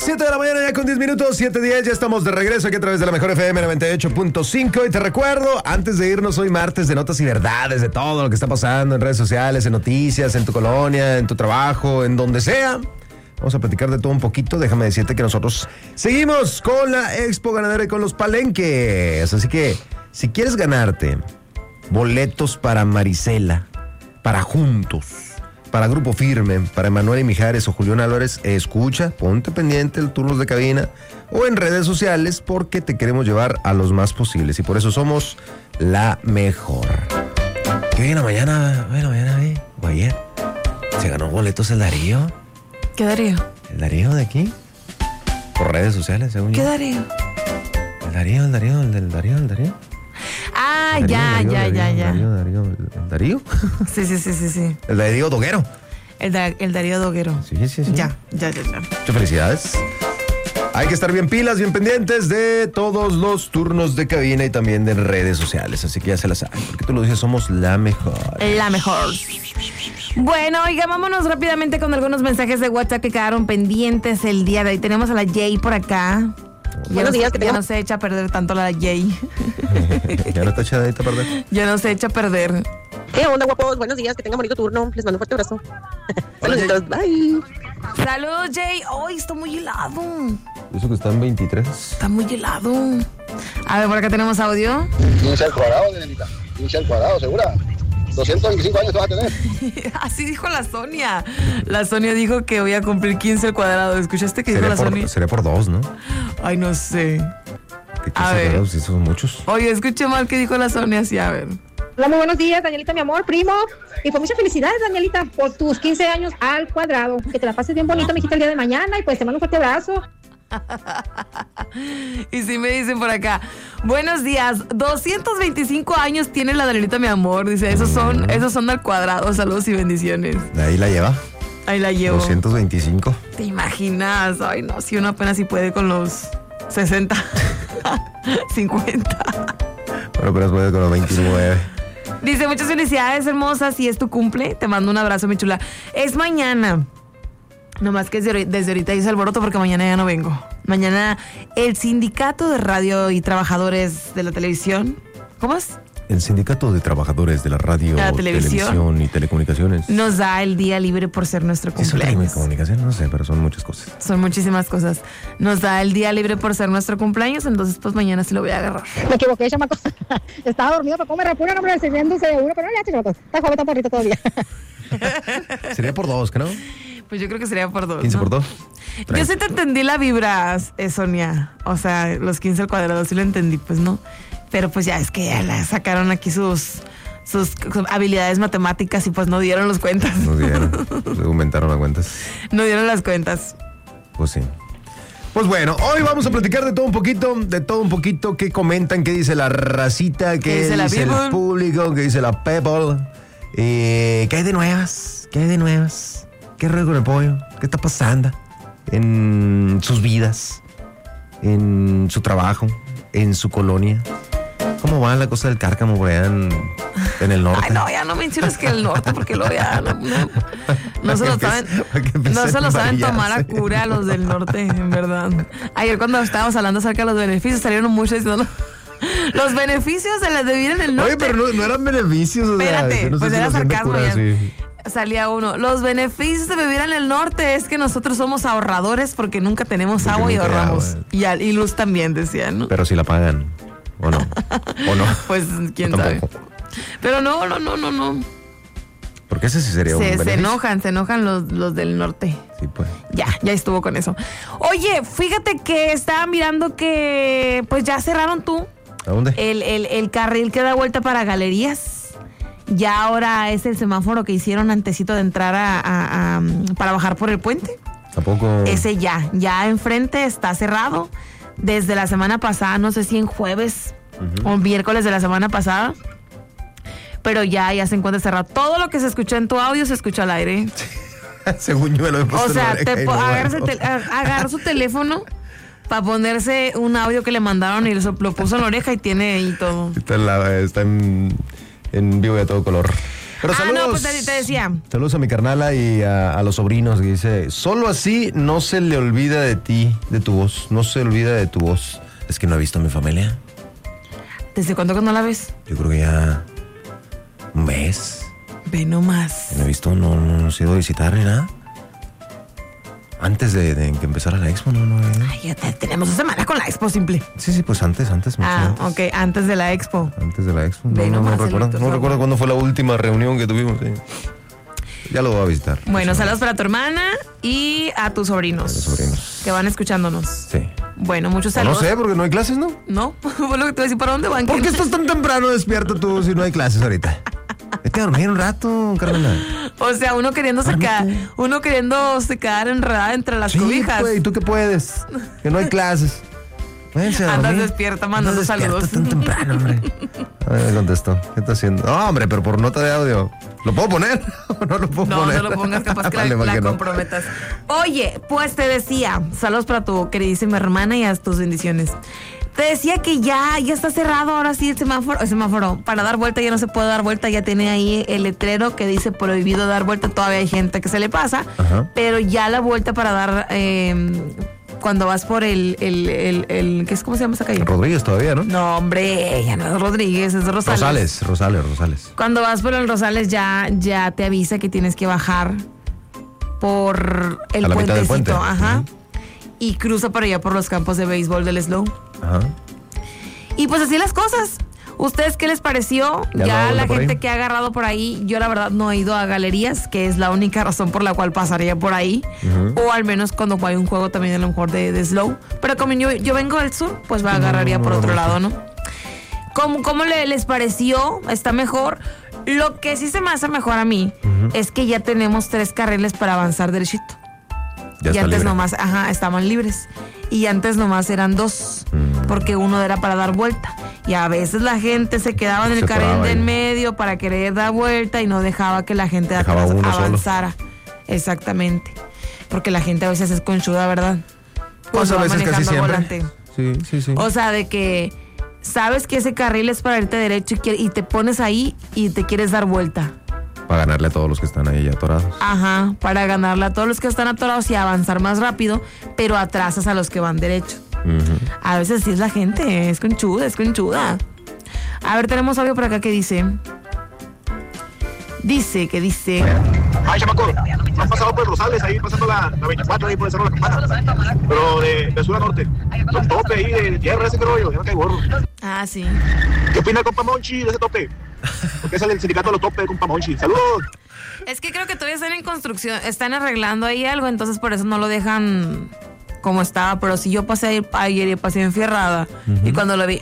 7 de la mañana ya con 10 minutos, 7:10, ya estamos de regreso aquí a través de la Mejor FM 98.5 y te recuerdo, antes de irnos hoy martes de notas y verdades, de todo lo que está pasando en redes sociales, en noticias, en tu colonia, en tu trabajo, en donde sea. Vamos a platicar de todo un poquito. Déjame decirte que nosotros seguimos con la Expo Ganadera y con los palenques. Así que, si quieres ganarte boletos para Marisela, para Juntos, para Grupo Firme, para Emanuel y Mijares o Julián Álvarez, escucha, ponte pendiente el turnos de cabina o en redes sociales porque te queremos llevar a los más posibles y por eso somos la mejor. Que hoy en la mañana, o ayer, se ganó boletos el Darío. ¿Qué Darío? ¿El Darío de aquí? Por redes sociales, según ¿Qué yo. Darío? El Darío. Ah, Darío, ya. ¿El Darío? Sí. El Darío Doguero. El Darío Doguero. Sí. Ya. Muchas felicidades. Hay que estar bien pilas, bien pendientes de todos los turnos de cabina y también de redes sociales. Así que ya se las saben, porque tú lo dices, somos la mejor. La mejor. Bueno, oiga, vámonos rápidamente con algunos mensajes de WhatsApp que quedaron pendientes el día de hoy. Tenemos a la Jay por acá. Buenos días, ya no se echa a perder tanto la Jay. Ya no está echadita a perder. Ya no se echa a perder. ¿Qué onda, guapos? Buenos días, que tengan bonito turno. Les mando un fuerte abrazo. Saluditos, bye. Saludos, Jay. Hoy está muy helado. Eso que está en 23. Está muy helado. A ver, por acá tenemos audio. 15 al cuadrado, nenita. 15 al cuadrado, ¿segura? 225 años te vas a tener. Así dijo la Sonia. La Sonia dijo que voy a cumplir 15 al cuadrado. ¿Escuchaste que dijo la Sonia? Sería por 2, ¿no? Ay, no sé. ¿Qué A ver. cuadrados? Sí, son muchos. Oye, escuché mal que dijo la Sonia. Sí, a ver. Hola, muy buenos días, Danielita, mi amor, primo. Y pues muchas felicidades, Danielita, por tus 15 años al cuadrado. Que te la pases bien bonito, mijita, el día de mañana. Y pues te mando un fuerte abrazo. Y si me dicen por acá, buenos días, 225 años tiene la Danielita, mi amor. Dice, esos son al cuadrado. Saludos y bendiciones. Ahí la lleva. Ahí la llevo. 225. ¿Te imaginas? Ay, no, si uno apenas si puede con los 60, 50. Bueno, pero puede con los 29. Dice, muchas felicidades, hermosa. Si es tu cumple, te mando un abrazo, mi chula. Es mañana. Nomás que desde ahorita hice alboroto porque mañana ya no vengo. Mañana el Sindicato de Radio y Trabajadores de la Televisión. ¿Cómo es? El Sindicato de Trabajadores de la Radio, la televisión y Telecomunicaciones nos da el día libre por ser nuestro cumpleaños. Telecomunicaciones, no sé, pero son muchas cosas. Son muchísimas cosas. Nos da el día libre por ser nuestro cumpleaños, entonces pues mañana sí lo voy a agarrar. Me equivoqué, chamaco. Estaba dormido, pero me repura, hombre, sirviéndose de uno. Pero no, ya, chamaco. Está joven, está porrito todavía. Sería por 2, ¿no? Pues yo creo que sería por 2. 15 por 2. Yo sí te entendí la vibra, Sonia. O sea, los 15 al cuadrado sí lo entendí, pues no. Pero pues ya es que ya la sacaron aquí sus habilidades matemáticas y pues no dieron las cuentas. No dieron, se aumentaron las cuentas. No dieron las cuentas. Pues sí. Pues bueno, hoy vamos a platicar de todo un poquito, qué comentan, qué dice la racita, qué dice el público, qué dice la people, qué hay de nuevas, qué rollo con el pollo, qué está pasando en sus vidas, en su trabajo, en su colonia. ¿Cómo va la cosa del cárcamo por allá en el norte? Ay, no, ya no menciones que el norte, porque luego ya no se lo saben tomar a cura los del norte, en verdad. Ayer cuando estábamos hablando acerca de los beneficios, salieron muchos diciendo los beneficios de vivir en el norte. Oye, pero no eran beneficios. Espérate, no sé pues si era sarcasmo ya. Sí. Salía uno. Los beneficios de vivir en el norte es que nosotros somos ahorradores porque nunca tenemos agua y ahorramos. Y luz también, decían, ¿no? Pero si la pagan. ¿O no? Pues quién sabe. Pero no. Porque ese sí sería un beneficio. Se enojan los del norte. Sí, pues. Ya estuvo con eso. Oye, fíjate que estaba mirando que pues ya cerraron tú. ¿A dónde? El carril que da vuelta para galerías. Ya ahora es el semáforo que hicieron antesito de entrar para bajar por el puente. ¿Tampoco? Ese ya enfrente está cerrado. Desde la semana pasada, no sé si en jueves o miércoles de la semana pasada, pero ya se encuentra cerrado. Todo lo que se escuchó en tu audio se escucha al aire. Según yo me lo he puesto. O sea, agarra su teléfono para ponerse un audio que le mandaron y lo puso en la oreja y tiene ahí todo. Está en vivo y a todo color. Pero saludos. No, pues te decía. Saludos a mi carnala y a los sobrinos que dice, solo así no se le olvida de ti, de tu voz. No se olvida de tu voz. Es que no he visto a mi familia. ¿Desde cuándo que no la ves? Yo creo que ya un mes. Ve nomás. No he visto, no he ido a visitar ni nada. Antes de que empezara la expo, no. Ay, ya tenemos una semana con la expo simple. Sí, pues antes. Mucho antes. Ok, antes de la expo. Antes de la expo. Ve nomás, No recuerdo cuándo fue la última reunión que tuvimos. Sí. Ya lo voy a visitar. Bueno, saludos para tu hermana y a tus sobrinos. A los sobrinos. Que van escuchándonos. Sí. Bueno, muchos No saludos. sé, porque no hay clases, ¿no? No, fue lo que te voy a decir. ¿Para dónde van? ¿Por qué estás tan temprano despierto tú si no hay clases ahorita? Vete a dormir un rato, carnal. O sea, uno queriéndose quedar enredada entre las cobijas. Pues, ¿y tú qué puedes? Que no hay clases. Váyanse a Andas dormir. despierta mandando Andas despierta saludos. tan temprano, hombre. A ver, me contestó. ¿Qué está haciendo? No, hombre, pero por nota de audio. ¿Lo puedo poner? No lo puedo poner. No lo pongas, capaz que Vale, la que no. comprometas. Oye, pues te decía, saludos para tu queridísima hermana y a tus bendiciones. Te decía que ya está cerrado ahora sí el semáforo. Para dar vuelta ya no se puede dar vuelta, ya tiene ahí el letrero que dice prohibido dar vuelta. Todavía hay gente que se le pasa, Ajá. pero ya la vuelta para dar cuando vas por el ¿qué es? ¿Cómo se llama esa calle? Rodríguez todavía, ¿no? No, hombre, ya no es Rodríguez, es Rosales. Rosales. Cuando vas por el Rosales ya te avisa que tienes que bajar por el A la mitad del puentecito, puente. ajá. Ujú. Y cruza por allá por los campos de béisbol del Slow. Ajá. Y pues así las cosas. ¿Ustedes qué les pareció? ¿Ya Ya lo la por gente ahí? que ha agarrado por ahí, yo la verdad no he ido a galerías, que es la única razón por la cual pasaría por ahí. Ujú. O al menos cuando hay un juego también a lo mejor de Slow. Pero como yo vengo del sur, pues agarraría por otro lado, ¿no? ¿Cómo les pareció? ¿Está mejor? Lo que sí se me hace mejor a mí es que ya tenemos 3 carriles para avanzar derechito. Ya y está antes libre. nomás, estaban libres. Y antes nomás eran 2, porque uno era para dar vuelta. Y a veces la gente se quedaba en el Se carril paraba de ahí. en medio para querer dar vuelta y no dejaba que la gente de Dejaba atrás uno solo. avanzara. Exactamente. Porque la gente a veces es conchuda, ¿verdad? Pues a Cuando va veces casi manejando al siempre. volante. Sí. O sea, de que sabes que ese carril es para irte derecho y te pones ahí y te quieres dar vuelta. Para ganarle a todos los que están ahí atorados. Ajá, para ganarle a todos los que están atorados y avanzar más rápido, pero atrasas a los que van derecho. Ujú. A veces sí es la gente, es conchuda. A ver, tenemos audio por acá que dice. Dice. Ay, chamaco, han pasado por Rosales, ahí pasando la 24, ahí por el Cerro de la Campana. Pero de sur a norte. Un tope ahí de tierra, ese rollo, ya no cae gorro. Ah, sí. ¿Qué opina el compa Monchi de ese tope? Porque es el sindicato de los topes, compa Monchi. ¡Saludos! Es que creo que todavía están en construcción, están arreglando ahí algo, entonces por eso no lo dejan como estaba. Pero si yo pasé ayer y pasé enfierrada, y cuando lo vi,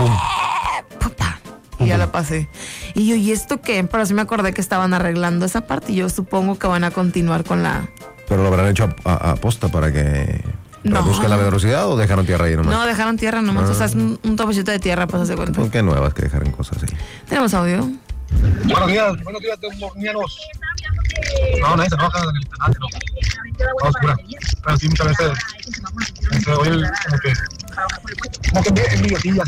puta, y ya la pasé. Y yo, ¿y esto qué? Pero sí me acordé que estaban arreglando esa parte y yo supongo que van a continuar con la... Pero lo habrán hecho a posta para que No. reduzca la velocidad o dejaron tierra ahí nomás. No, dejaron tierra nomás, o sea, es un topecito de tierra, pues hace cuenta. ¿Por qué nuevas que dejaron cosas así? Tenemos audio. Buenos días, demonianos. No, nadie se enoja, Danielita, nadie no. Todo oscura. Pero sí, muchas veces se oye como que envidiosilla.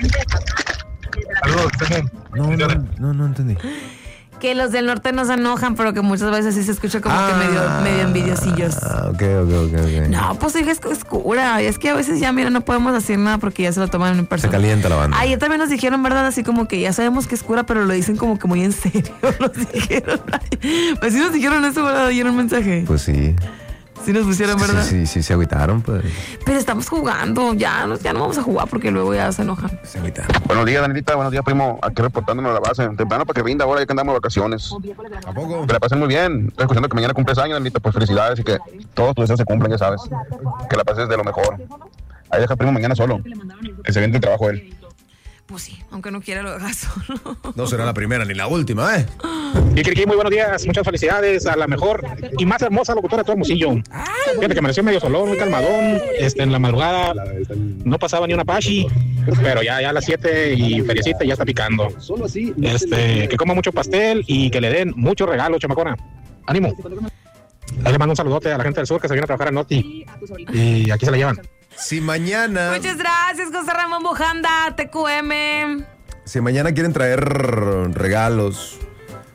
Saludos, que estén bien. No entendí. Que los del norte no se enojan, pero que muchas veces sí se escucha como que medio envidiosillos. Ah, ok. No, pues hija, es cura. Es que a veces ya, mira, no podemos decir nada porque ya se lo toman en Se persona. calienta la banda. Ayer también nos dijeron, ¿verdad? Así como que ya sabemos que es cura, pero lo dicen como que muy en serio. Nos dijeron. Pues sí nos dijeron eso, ¿verdad? Ayer un mensaje. Pues sí. Sí nos pusieron, ¿verdad? Sí, se agüitaron, pues. Pero estamos jugando. Ya no vamos a jugar porque luego ya se enojan. Se agüitaron. Buenos días, Danielita. Buenos días, primo. Aquí reportándonos a la base. Temprano para que rinda ahora ya que andamos de vacaciones. ¿A poco? Que la pasen muy bien. Estoy escuchando que mañana cumples años, Danielita. Pues felicidades y que todos tus deseos se cumplan, ya sabes. Que la pases de lo mejor. Ahí deja al primo mañana solo. Que se viene el trabajo él. Pues sí, aunque no quiera lo haga solo. No será la primera ni la última, ¿eh? Y muy buenos días, muchas felicidades a la mejor y más hermosa locutora de todo Hermosillo. Fíjate que amaneció medio solón, muy calmadón, en la madrugada no pasaba ni una pashi, pero ya a las 7 y feriecita ya está picando. Que coma mucho pastel y que le den mucho regalo, chamacona. Ánimo. Ahí le mando un saludote a la gente del sur que se viene a trabajar en Noti y aquí se la llevan. Si mañana Muchas gracias, José Ramón Bujanda, TQM. quieren traer regalos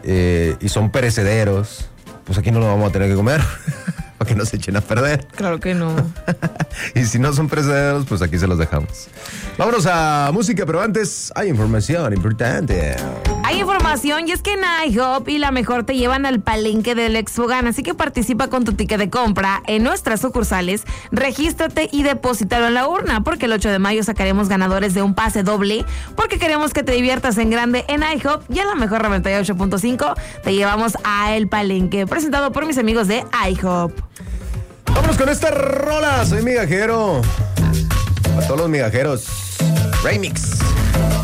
y son perecederos, pues aquí no lo vamos a tener que comer. Para que no se echen a perder. Claro que no. Y si no son perecederos, pues aquí se los dejamos. Vámonos a música, pero antes hay información importante. Hay información y es que en IHOP y La Mejor te llevan al palenque del Exfogan, así que participa con tu ticket de compra en nuestras sucursales, regístrate y deposítalo en la urna, porque el 8 de mayo sacaremos ganadores de un pase doble, porque queremos que te diviertas en grande en IHOP y en La Mejor 98.5 te llevamos a El Palenque, presentado por mis amigos de IHOP. Vámonos con esta rola, soy migajero. Para todos los migajeros, remix.